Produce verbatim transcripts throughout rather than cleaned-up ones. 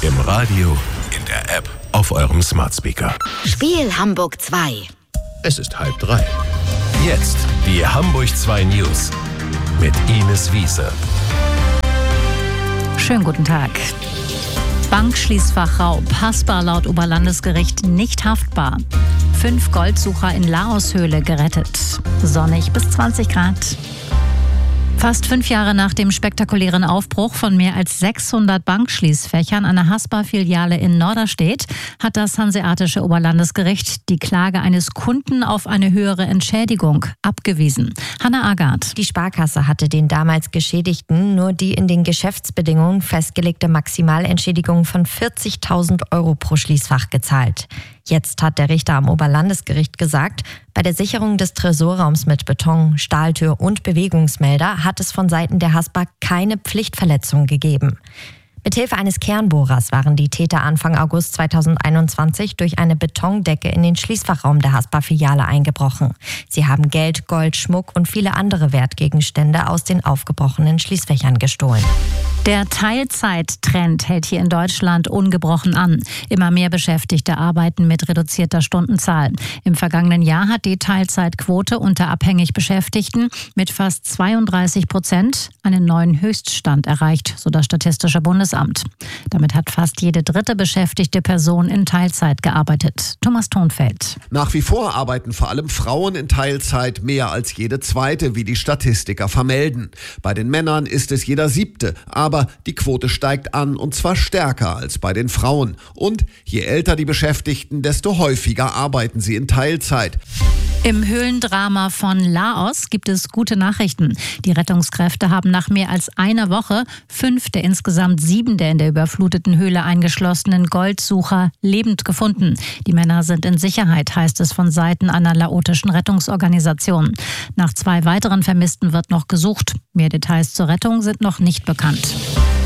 Im Radio, in der App, auf eurem Smart Speaker. Spiel Hamburg zwei. Es ist halb drei. Jetzt die Hamburg zwei News mit Ines Wiese. Schönen guten Tag. Bankschließfachraub, hassbar laut Oberlandesgericht nicht haftbar. Fünf Goldsucher in Laoshöhle gerettet. Sonnig bis zwanzig Grad. Fast fünf Jahre nach dem spektakulären Aufbruch von mehr als sechshundert Bankschließfächern an der Haspa-Filiale in Norderstedt hat das Hanseatische Oberlandesgericht die Klage eines Kunden auf eine höhere Entschädigung abgewiesen. Hanna Agard. Die Sparkasse hatte den damals Geschädigten nur die in den Geschäftsbedingungen festgelegte Maximalentschädigung von vierzigtausend Euro pro Schließfach gezahlt. Jetzt hat der Richter am Oberlandesgericht gesagt, bei der Sicherung des Tresorraums mit Beton, Stahltür und Bewegungsmelder hat es von Seiten der Haspa keine Pflichtverletzung gegeben. Mithilfe eines Kernbohrers waren die Täter Anfang August zweitausendeinundzwanzig durch eine Betondecke in den Schließfachraum der Haspa-Filiale eingebrochen. Sie haben Geld, Gold, Schmuck und viele andere Wertgegenstände aus den aufgebrochenen Schließfächern gestohlen. Der Teilzeittrend hält hier in Deutschland ungebrochen an. Immer mehr Beschäftigte arbeiten mit reduzierter Stundenzahl. Im vergangenen Jahr hat die Teilzeitquote unter abhängig Beschäftigten mit fast zweiunddreißig Prozent einen neuen Höchststand erreicht, so das Statistische Bundesamt. Damit hat fast jede dritte beschäftigte Person in Teilzeit gearbeitet. Thomas Thonfeld. Nach wie vor arbeiten vor allem Frauen in Teilzeit mehr als jede zweite, wie die Statistiker vermelden. Bei den Männern ist es jeder siebte, aber Aber die Quote steigt an, und zwar stärker als bei den Frauen. Und je älter die Beschäftigten, desto häufiger arbeiten sie in Teilzeit. Im Höhlendrama von Laos gibt es gute Nachrichten. Die Rettungskräfte haben nach mehr als einer Woche fünf der insgesamt sieben der in der überfluteten Höhle eingeschlossenen Goldsucher lebend gefunden. Die Männer sind in Sicherheit, heißt es von Seiten einer laotischen Rettungsorganisation. Nach zwei weiteren Vermissten wird noch gesucht. Mehr Details zur Rettung sind noch nicht bekannt.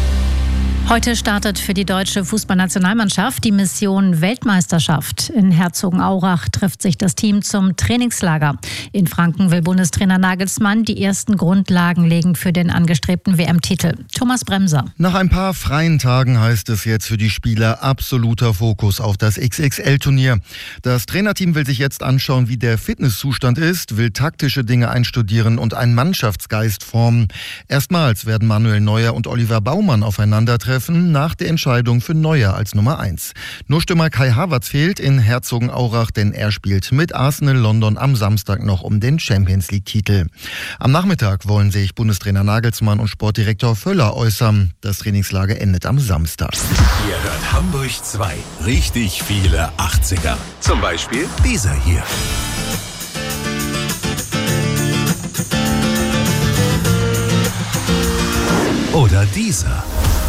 Heute startet für die deutsche Fußballnationalmannschaft die Mission Weltmeisterschaft. In Herzogenaurach trifft sich das Team zum Trainingslager. In Franken will Bundestrainer Nagelsmann die ersten Grundlagen legen für den angestrebten W M-Titel. Thomas Bremser. Nach ein paar freien Tagen heißt es jetzt für die Spieler absoluter Fokus auf das X X L-Turnier. Das Trainerteam will sich jetzt anschauen, wie der Fitnesszustand ist, will taktische Dinge einstudieren und einen Mannschaftsgeist formen. Erstmals werden Manuel Neuer und Oliver Baumann aufeinandertreffen nach der Entscheidung für Neuer als Nummer eins. Nur Stürmer Kai Havertz fehlt in Herzogenaurach, denn er spielt mit Arsenal London am Samstag noch um den Champions-League-Titel. Am Nachmittag wollen sich Bundestrainer Nagelsmann und Sportdirektor Völler äußern. Das Trainingslager endet am Samstag. Ihr hört Hamburg zwei. Richtig viele achtziger. Zum Beispiel dieser hier. Oder dieser.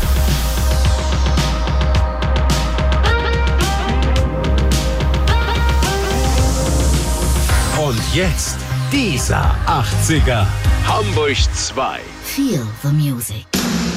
Und jetzt dieser achtziger. Hamburg zwei. Feel the music.